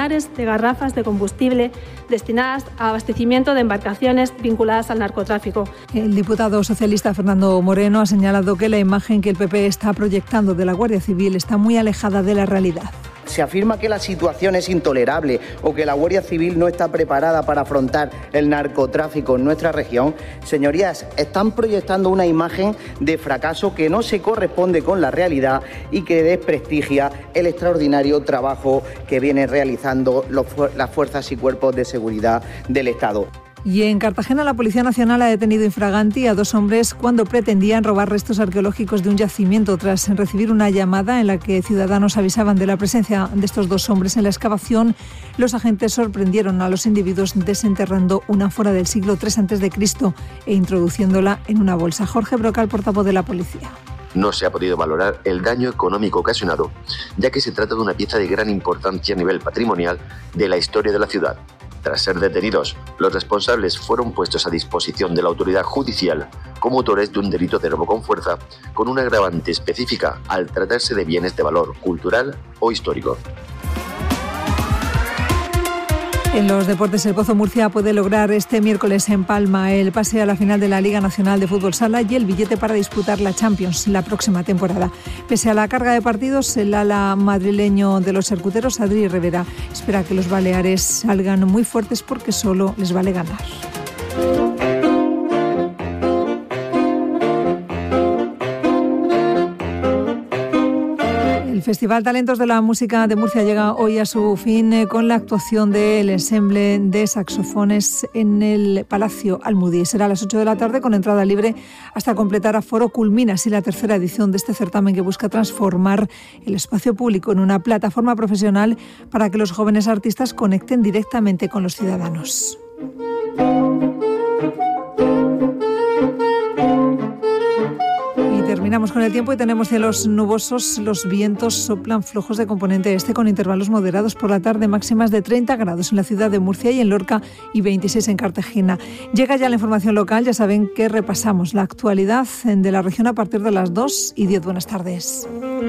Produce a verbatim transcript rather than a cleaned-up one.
centenares de garrafas de combustible destinadas a abastecimiento de embarcaciones vinculadas al narcotráfico. El diputado socialista Fernando Moreno ha señalado que la imagen que el P P está proyectando de la Guardia Civil está muy alejada de la realidad. Se afirma que la situación es intolerable o que la Guardia Civil no está preparada para afrontar el narcotráfico en nuestra región. Señorías, están proyectando una imagen de fracaso que no se corresponde con la realidad y que desprestigia el extraordinario trabajo que vienen realizando los, las fuerzas y cuerpos de seguridad del Estado. Y en Cartagena la Policía Nacional ha detenido infraganti a dos hombres cuando pretendían robar restos arqueológicos de un yacimiento. Tras recibir una llamada en la que ciudadanos avisaban de la presencia de estos dos hombres en la excavación, los agentes sorprendieron a los individuos desenterrando una ánfora del siglo tres antes de Cristo e introduciéndola en una bolsa. Jorge Brocal, portavoz de la policía. No se ha podido valorar el daño económico ocasionado, ya que se trata de una pieza de gran importancia a nivel patrimonial de la historia de la ciudad. Tras ser detenidos, los responsables fueron puestos a disposición de la autoridad judicial como autores de un delito de robo con fuerza, con una agravante específica al tratarse de bienes de valor cultural o histórico. En los deportes, el Pozo Murcia puede lograr este miércoles en Palma el pase a la final de la Liga Nacional de Fútbol Sala y el billete para disputar la Champions la próxima temporada. Pese a la carga de partidos, el ala madrileño de los Sercuteros, Adri Rivera, espera que los baleares salgan muy fuertes porque solo les vale ganar. El Festival Talentos de la Música de Murcia llega hoy a su fin eh, con la actuación del ensemble de saxofones en el Palacio Almudí. Será a las ocho de la tarde con entrada libre hasta completar aforo. Culmina así la tercera edición de este certamen que busca transformar el espacio público en una plataforma profesional para que los jóvenes artistas conecten directamente con los ciudadanos. Terminamos con el tiempo y tenemos cielos nubosos. Los vientos soplan flojos de componente este con intervalos moderados por la tarde, máximas de treinta grados en la ciudad de Murcia y en Lorca y veintiséis en Cartagena. Llega ya la información local, ya saben que repasamos la actualidad de la región a partir de las dos y diez. Buenas tardes.